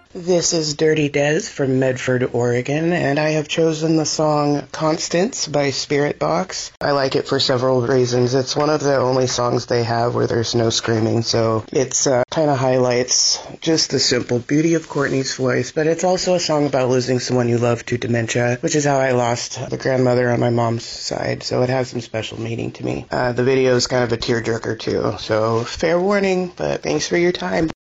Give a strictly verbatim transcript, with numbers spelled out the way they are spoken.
This is Dirty Dez from Medford, Oregon, and I have chosen the song Constance by Spiritbox. I like it for several reasons. It's one of the only songs they have where there's no screaming, so it's uh, kind of highlights just the simple beauty of Courtney's voice, but it's also a song about losing someone you love to dementia, which is how I lost the grandmother on my mom's side, so it has some special meaning to me. Uh, the video is kind of a tearjerker too, so fair warning, but thanks for your time.